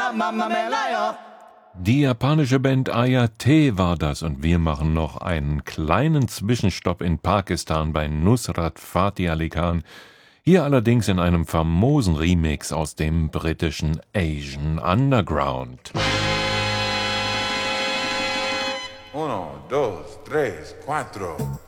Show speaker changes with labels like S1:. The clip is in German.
S1: Die japanische Band Ayate war das und wir machen noch einen kleinen Zwischenstopp in Pakistan bei Nusrat Fateh Ali Khan. Hier allerdings in einem famosen Remix aus dem britischen Asian Underground.
S2: 1, 2, 3, 4